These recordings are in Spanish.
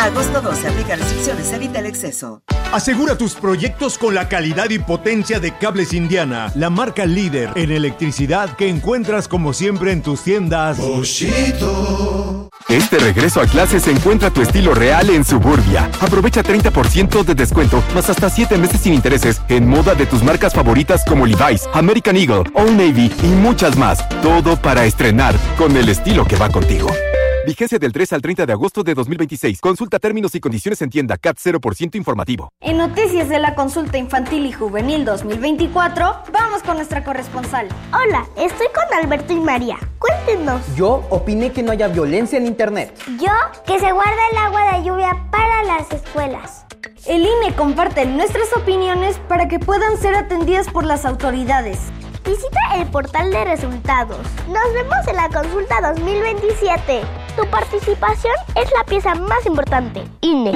A agosto 12, aplica restricciones, evita el exceso. Asegura tus proyectos con la calidad y potencia de Cables Indiana, la marca líder en electricidad que encuentras como siempre en tus tiendas Boschito. Este regreso a clases encuentra tu estilo real en Suburbia. Aprovecha 30% de descuento, más hasta 7 meses sin intereses en moda de tus marcas favoritas como Levi's, American Eagle, Old Navy y muchas más. Todo para estrenar con el estilo que va contigo. Vigencia del 3 al 30 de agosto de 2026. Consulta términos y condiciones en tienda. CAT 0% informativo. En Noticias de la Consulta Infantil y Juvenil 2024, vamos con nuestra corresponsal. Hola, estoy con Alberto y María. Cuéntenos. Yo opiné que no haya violencia en internet. Yo, que se guarda el agua de lluvia para las escuelas. El INE comparte nuestras opiniones para que puedan ser atendidas por las autoridades. Visita el portal de resultados. Nos vemos en la consulta 2027. Tu participación es la pieza más importante. INE.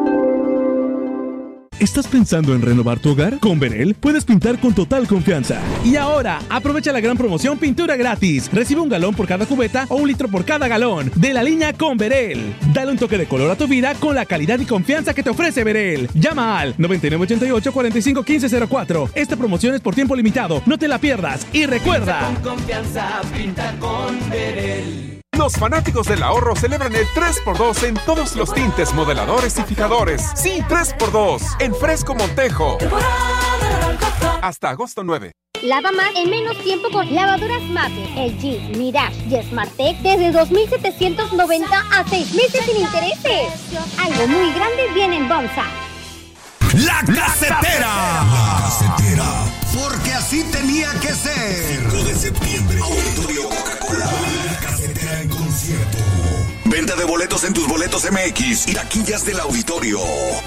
¿Estás pensando en renovar tu hogar? Con Verel puedes pintar con total confianza. Y ahora, aprovecha la gran promoción Pintura Gratis. Recibe 1 galón por cada cubeta o 1 litro por cada galón de la línea con Verel. Dale un toque de color a tu vida con la calidad y confianza que te ofrece Verel. Llama al 9988-451504. Esta promoción es por tiempo limitado. No te la pierdas. Y recuerda, con confianza, pinta con Verel. Los fanáticos del ahorro celebran el 3x2 en todos los tintes, modeladores y fijadores. Sí, 3x2 en Fresco Montejo. Hasta agosto 9. Lava más en menos tiempo con lavadoras Mapper, LG, Mirage y SmartTech desde 2,790 a 6 meses sin intereses. Algo muy grande viene en Bonsa. ¡La Casetera! La Casetera. Porque así tenía que ser. 5 de septiembre, Auditorio Coca-Cola. La Casetera en concierto. Venta de boletos en tus boletos MX y taquillas del auditorio.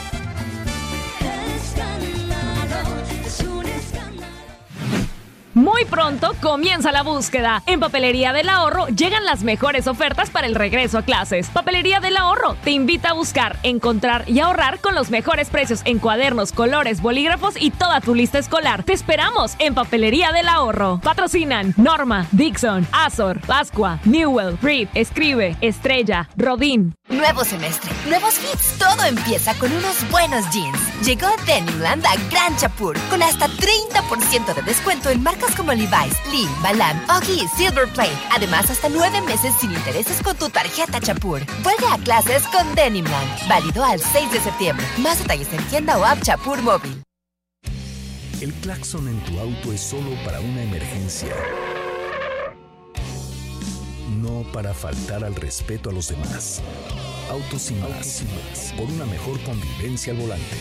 Muy pronto comienza la búsqueda. En Papelería del Ahorro llegan las mejores ofertas para el regreso a clases. Papelería del Ahorro te invita a buscar, encontrar y ahorrar con los mejores precios en cuadernos, colores, bolígrafos y toda tu lista escolar. Te esperamos en Papelería del Ahorro. Patrocinan Norma, Dixon, Azor, Pascua, Newell, Reed, Escribe, Estrella, Rodin. Nuevo semestre, nuevos fits. Todo empieza con unos buenos jeans. Llegó Denimland a Gran Chapur con hasta 30% de descuento en marcas como Levi's, Lee, Balam, Oggy y Silver Plate. Además, hasta 9 meses sin intereses con tu tarjeta Chapur. Vuelve a clases con Denimland. Válido al 6 de septiembre. Más detalles en tienda o app Chapur móvil. El claxon en tu auto es solo para una emergencia. No para faltar al respeto a los demás. Autos sin más. Por una mejor convivencia al volante.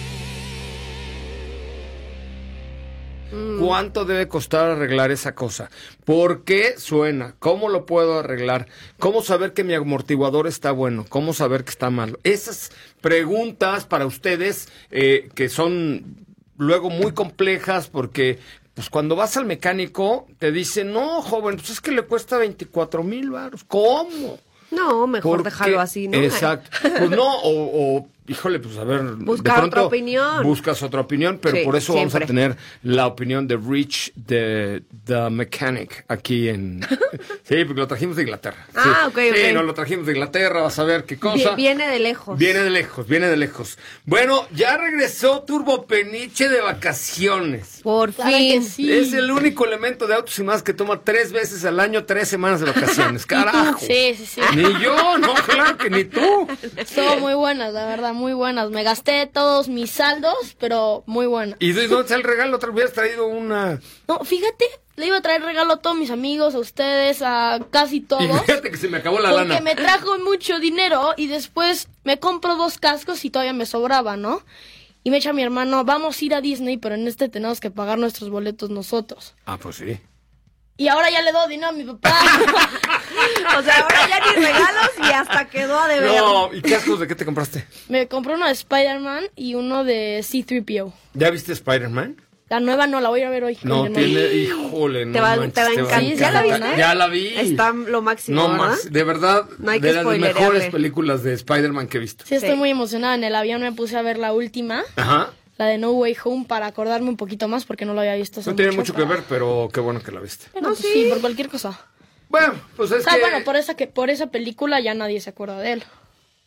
¿Cuánto debe costar arreglar esa cosa? ¿Por qué suena? ¿Cómo lo puedo arreglar? ¿Cómo saber que mi amortiguador está bueno? ¿Cómo saber que está malo? Esas preguntas para ustedes que son luego muy complejas porque pues cuando vas al mecánico te dicen, no, joven, pues es que le cuesta 24,000 varos. ¿Cómo? No, mejor dejarlo así, ¿no? Exacto. Pues no, híjole, pues a ver. Buscar de pronto otra opinión. Buscas otra opinión, pero sí, por eso siempre vamos a tener la opinión de Rich, de The Mechanic, aquí en... Sí, porque lo trajimos de Inglaterra. Ah, sí. ok. Sí, no lo trajimos de Inglaterra, vas a ver qué cosa. Viene de lejos. Viene de lejos. Bueno, ya regresó Turbo Peniche de vacaciones. Por fin. Sí. Es el único elemento de Autos y Más que toma 3 veces al año, 3 semanas de vacaciones. Carajo. Sí. Ni yo, no, claro que ni tú. Son muy buenas, la verdad, muy buenas. Me gasté todos mis saldos, pero muy buenas. ¿Y dónde está el regalo? ¿Otra vez hubieras traído una...? No, fíjate, le iba a traer regalo a todos mis amigos, a ustedes, a casi todos. Y fíjate que se me acabó la lana. Porque me trajo mucho dinero y después me compro 2 cascos y todavía me sobraba, ¿no? Y me echa mi hermano, vamos a ir a Disney, pero en este tenemos que pagar nuestros boletos nosotros. Ah, pues sí. Y ahora ya le doy dinero a mi papá. O sea, ahora ya ni regalos y hasta quedó a deber. No, ¿y cascos de qué te compraste? Me compré uno de Spider-Man y uno de C-3PO. ¿Ya viste Spider-Man? La nueva no, la voy a ir a ver hoy. No, tiene, híjole, no te va a encantar. Sí, ¿ya la viste? Ya la vi. Está lo máximo, no ¿verdad? más, de verdad, no hay de que las mejores películas de Spider-Man que he visto. Sí, estoy muy emocionada. En el avión me puse a ver la última. Ajá. La de No Way Home para acordarme un poquito más porque no lo había visto. No tiene mucho que ver, pero qué bueno que la viste. Bueno, pues sí, por cualquier cosa. Bueno, pues es que... Bueno, por esa película ya nadie se acuerda de él.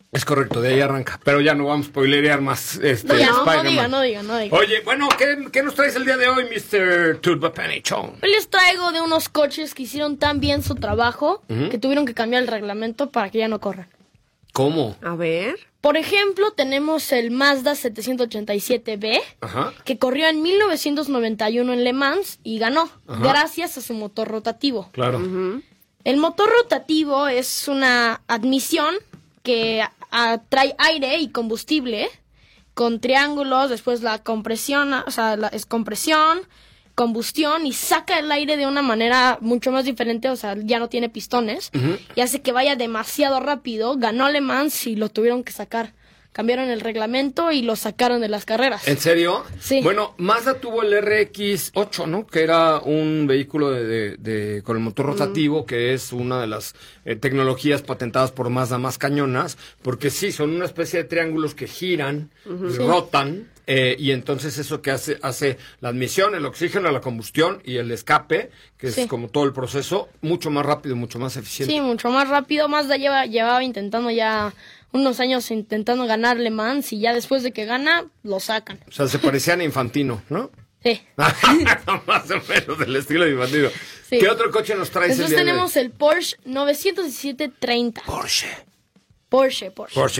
Es correcto, de ahí arranca. Pero ya no vamos a spoilerear más Spider-Man. No diga. Oye, bueno, ¿qué nos traes el día de hoy, Mr. Turbo Panichón? Hoy les traigo de unos coches que hicieron tan bien su trabajo que tuvieron que cambiar el reglamento para que ya no corran. ¿Cómo? A ver. Por ejemplo, tenemos el Mazda 787B, que corrió en 1991 en Le Mans y ganó, gracias a su motor rotativo. Claro. El motor rotativo es una admisión que trae aire y combustible con triángulos, después la compresión, es compresión, combustión, y saca el aire de una manera mucho más diferente, ya no tiene pistones, y hace que vaya demasiado rápido. Ganó Le Mans y lo tuvieron que sacar. Cambiaron el reglamento y lo sacaron de las carreras. ¿En serio? Sí. Bueno, Mazda tuvo el RX-8, ¿no? Que era un vehículo con el motor rotativo, que es una de las tecnologías patentadas por Mazda más cañonas, porque sí, son una especie de triángulos que giran y rotan, y entonces eso que hace la admisión, el oxígeno, la combustión y el escape, que es como todo el proceso, mucho más rápido, mucho más eficiente. Sí, mucho más rápido. Mazda llevaba intentando ya unos años intentando ganar Le Mans, y ya después de que gana, lo sacan. O sea, se parecían a Infantino, ¿no? Sí. Más o menos del estilo de Infantino. Sí. ¿Qué otro coche nos traes Después el día tenemos de hoy? el Porsche 917-30. Porsche.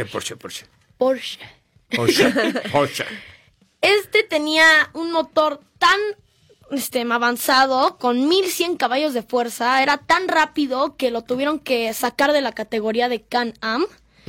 Este tenía un motor tan avanzado, con 1100 caballos de fuerza. Era tan rápido que lo tuvieron que sacar de la categoría de Can-Am.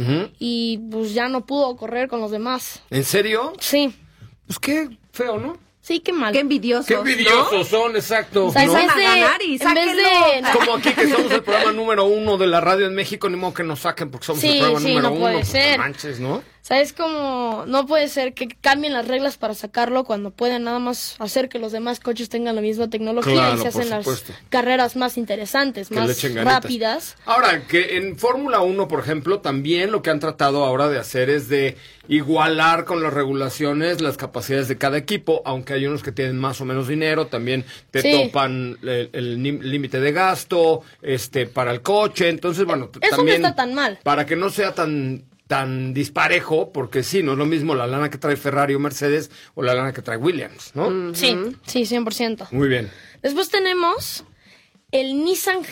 Y pues ya no pudo correr con los demás. ¿En serio? Sí. Pues qué feo, ¿no? Sí, qué mal. Qué envidiosos. Qué envidiosos son, exacto. O sea, ¿no? en vez de Como aquí que somos el programa número 1 de la radio en México, ni modo que nos saquen porque somos el programa número 1. No puede ser. No manches, ¿no? O sea, es como, no puede ser que cambien las reglas para sacarlo cuando pueden nada más hacer que los demás coches tengan la misma tecnología, claro, y se hacen las carreras más interesantes, que más rápidas. Ahora, que en Fórmula 1, por ejemplo, también lo que han tratado ahora de hacer es de igualar con las regulaciones las capacidades de cada equipo, aunque hay unos que tienen más o menos dinero, también te topan el límite de gasto para el coche, entonces, bueno, eso también no está tan mal. Para que no sea tan disparejo, porque sí, no es lo mismo la lana que trae Ferrari o Mercedes o la lana que trae Williams, ¿no? Sí, 100%. Muy bien. Después tenemos el Nissan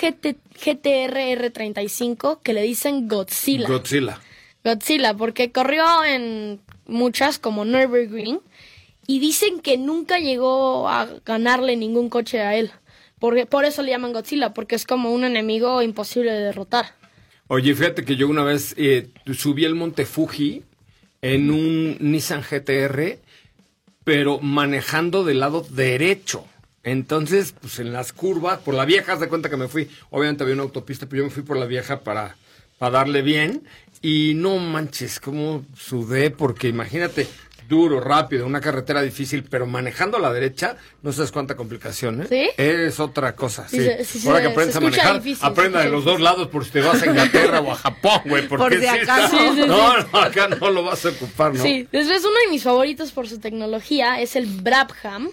GT-R 35, que le dicen Godzilla. Godzilla, porque corrió en muchas, como Nürburgring, y dicen que nunca llegó a ganarle ningún coche a él. Por eso le llaman Godzilla, porque es como un enemigo imposible de derrotar. Oye, fíjate que yo una vez subí el Monte Fuji en un Nissan GT-R, pero manejando del lado derecho. Entonces, pues en las curvas, por la vieja, haz de cuenta que me fui, obviamente había una autopista, pero yo me fui por la vieja para darle bien. Y no manches, cómo sudé, porque imagínate, duro, rápido, una carretera difícil, pero manejando a la derecha, no sabes cuánta complicación, ¿eh? ¿Sí? Es otra cosa, sí. Ahora que aprendes a manejar, aprenda de los dos lados por si te vas a Inglaterra o a Japón, güey, porque por si acaso. No, acá no lo vas a ocupar, ¿no? Sí, después uno de mis favoritos por su tecnología es el Brabham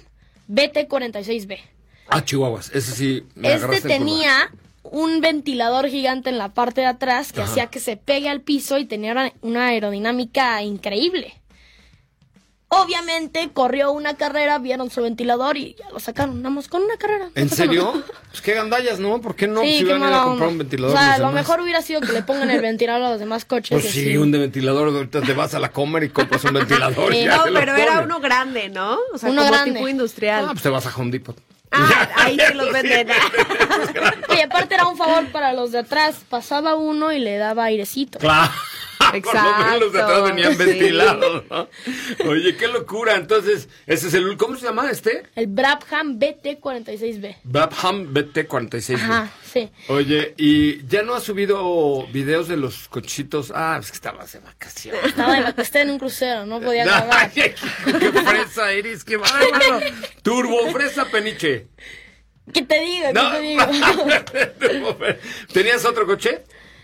BT46B. Ah, chihuahuas, ese sí me agarraste tenía un ventilador gigante en la parte de atrás que hacía que se pegue al piso y tenía una aerodinámica increíble. Obviamente corrió una carrera, vieron su ventilador y ya lo sacaron. Vamos con una carrera. ¿En serio? Pues qué gandallas, ¿no? ¿Por qué no? Sí, si van a ir a comprar un ventilador. O sea, lo mejor hubiera sido que le pongan el ventilador a los demás coches. Pues sí, un ventilador. Ahorita te vas a la Comer y compras un ventilador. Sí, no, pero era uno grande, ¿no? O sea, como tipo industrial. Ah, pues te vas a Home Depot. Ah, ahí se los venden. Y aparte era un favor para los de atrás. Pasaba uno y le daba airecito. Claro. Exacto. Por lo menos los de atrás venían ventilados, ¿no? Oye, qué locura. Entonces, ese es el... ¿Cómo se llama este? El Brabham BT46B. Brabham BT46B. Ajá, sí. Oye, ¿y ya no has subido videos de los cochitos? Ah, es que estabas de vacaciones. Estaba en un crucero, no podía grabar. ¡Qué fresa eres! ¡Qué bárbaro! Turbo fresa peniche. ¿Qué te digo? ¿Qué te digo? ¿Tenías otro coche?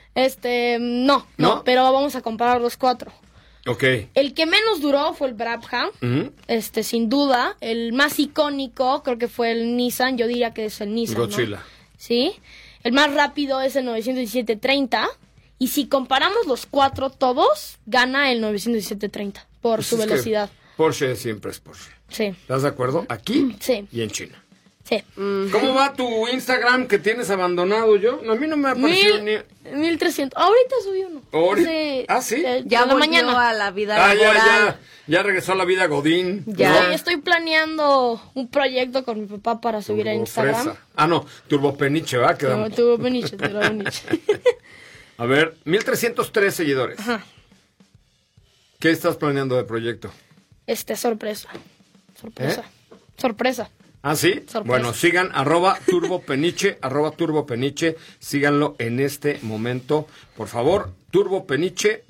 No, pero vamos a comparar los cuatro. Ok. El que menos duró fue el Brabham, sin duda. El más icónico creo que fue el Nissan, yo diría que es el Nissan, Godzilla. ¿no? Sí. El más rápido es el 917-30 Y si comparamos los 4 todos, gana el 917.30 por Pues su es que velocidad. Porsche siempre es Porsche. Sí. ¿Estás de acuerdo? Aquí y en China. Sí. ¿Cómo va tu Instagram que tienes abandonado yo? A mí no me ha aparecido ni... 1300. Ahorita subí uno. ¿Sí? Ya la volvió mañana. a la vida laboral. Ya regresó a la vida Godín. Ya. Sí, estoy planeando un proyecto con mi papá para subir a Instagram. Fresa. Ah, no, Turbopeniche, ¿va? Turbopeniche. A ver, 1303 seguidores. Ajá. ¿Qué estás planeando de proyecto? Sorpresa. Sorpresa. ¿Ah, sí? Sorpresa. Bueno, sigan @turbopeniche, @turbopeniche. Síganlo en este momento, por favor. Turbopeniche,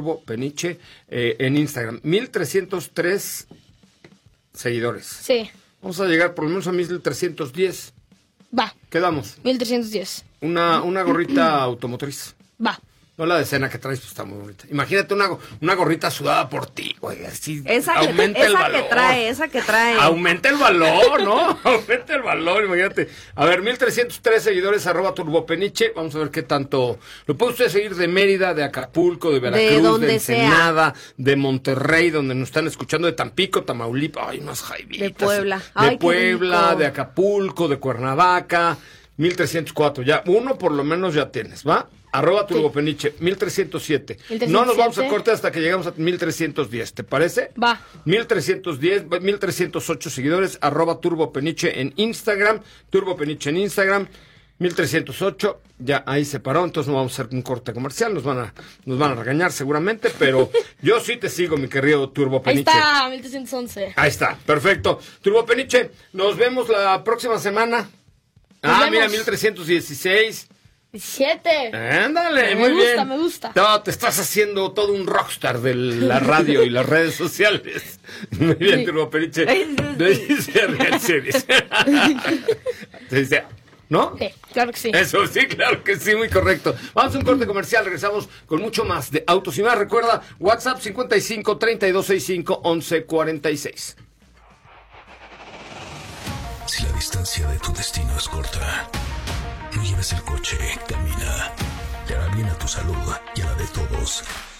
en Instagram. 1303 seguidores. Sí. Vamos a llegar por lo menos a 1310. Va. Quedamos. 1310. Una gorrita automotriz. Va. No, la de cena que traes, pues está muy bonita. Imagínate una gorrita sudada por ti, güey. Así esa aumenta el valor. Esa que trae. Aumenta el valor, ¿no? Aumenta el valor, imagínate. A ver, 1303 seguidores, @turbopeniche. Vamos a ver qué tanto. Lo puede usted seguir de Mérida, de Acapulco, de Veracruz, de Ensenada, de Monterrey, donde nos están escuchando, de Tampico, Tamaulipas. Ay, unas jaibitas. De Puebla. De Puebla, de Acapulco, de Cuernavaca. 1304. Ya, uno por lo menos ya tienes, ¿va? @turbopeniche, 1307. No nos vamos a cortar hasta que llegamos a 1310, ¿te parece? Va. 1310, 1308 seguidores, @turbopeniche en Instagram, turbopeniche en Instagram, 1308, ya ahí se paró, entonces no vamos a hacer un corte comercial, nos van a regañar seguramente, pero yo sí te sigo, mi querido Turbopeniche. Ahí está, 1311. Ahí está, perfecto. Turbopeniche, nos vemos la próxima semana. Mira, 1316. 17. Ándale, muy bien. Me gusta. No, te estás haciendo todo un rockstar de la radio y las redes sociales. Muy bien, Turbopeniche. ¿No? Sí, claro que sí. Eso sí, claro que sí, muy correcto. Vamos a un corte comercial, regresamos con mucho más de Autos y Más. Recuerda, WhatsApp 55 3265 1146. Si la distancia de tu destino es corta, no lleves el coche, camina. Te hará bien a tu salud y a la de todos.